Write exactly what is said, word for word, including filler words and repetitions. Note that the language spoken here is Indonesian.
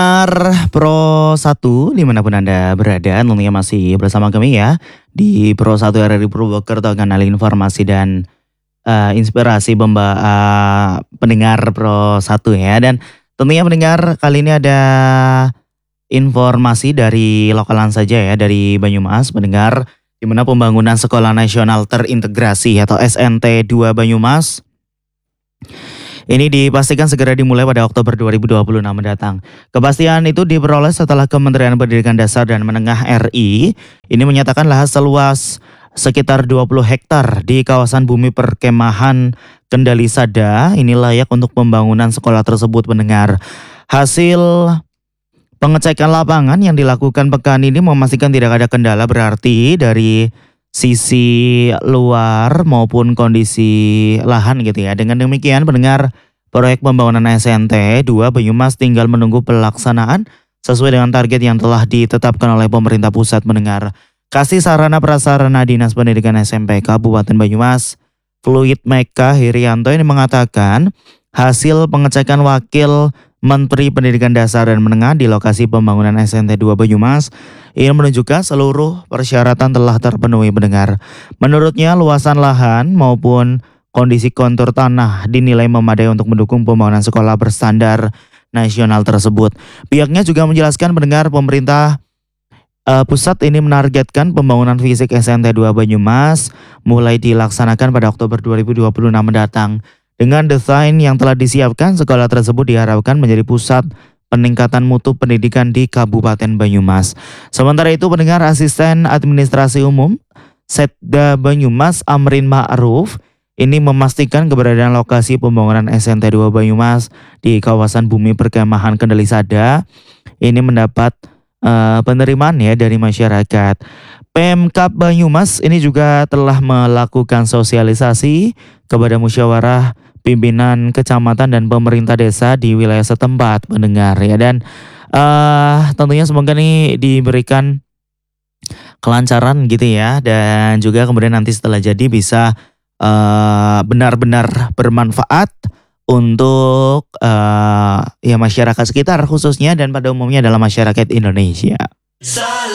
Pro satu dimanapun Anda berada, tentunya masih bersama kami ya di Pro satu R R I Purwokerto, kanal informasi dan eh, inspirasi pemba eh, pendengar Pro satu ya. Dan tentunya pendengar, kali ini ada informasi dari lokalan saja ya, dari Banyumas pendengar, di mana pembangunan Sekolah Nasional Terintegrasi atau S N T dua Banyumas ini dipastikan segera dimulai pada Oktober dua ribu dua puluh enam mendatang. Kepastian itu diperoleh setelah Kementerian Pendidikan Dasar dan Menengah R I ini menyatakan lahan seluas sekitar dua puluh hektar di kawasan bumi perkemahan Kendali Sada ini layak untuk pembangunan sekolah tersebut mendengar. Hasil pengecekan lapangan yang dilakukan pekan ini memastikan tidak ada kendala berarti dari sisi luar maupun kondisi lahan gitu ya. Dengan demikian pendengar, proyek pembangunan S N T dua Banyumas tinggal menunggu pelaksanaan sesuai dengan target yang telah ditetapkan oleh pemerintah pusat mendengar. Kasih Sarana Prasarana Dinas Pendidikan S M P Kabupaten Banyumas, Fluid Meka Hirianto ini mengatakan hasil pengecekan Wakil Menteri Pendidikan Dasar dan Menengah di lokasi pembangunan S N T dua Banyumas ini menunjukkan seluruh persyaratan telah terpenuhi mendengar. Menurutnya luasan lahan maupun kondisi kontur tanah dinilai memadai untuk mendukung pembangunan sekolah berstandar nasional tersebut. Pihaknya juga menjelaskan mendengar pemerintah uh, pusat ini menargetkan pembangunan fisik S N T dua Banyumas mulai dilaksanakan pada Oktober dua ribu dua puluh enam mendatang. Dengan desain yang telah disiapkan, sekolah tersebut diharapkan menjadi pusat peningkatan mutu pendidikan di Kabupaten Banyumas. Sementara itu pendengar, Asisten Administrasi Umum Setda Banyumas Amrin Ma'ruf ini memastikan keberadaan lokasi pembangunan S N T dua Banyumas di kawasan bumi perkemahan Kendali Sada ini mendapat uh, penerimaan ya dari masyarakat. Pemkab Banyumas ini juga telah melakukan sosialisasi kepada musyawarah pimpinan kecamatan dan pemerintah desa di wilayah setempat mendengar ya. Dan uh, tentunya semoga nih diberikan kelancaran gitu ya, dan juga kemudian nanti setelah jadi bisa uh, benar-benar bermanfaat untuk uh, ya masyarakat sekitar khususnya dan pada umumnya adalah masyarakat Indonesia.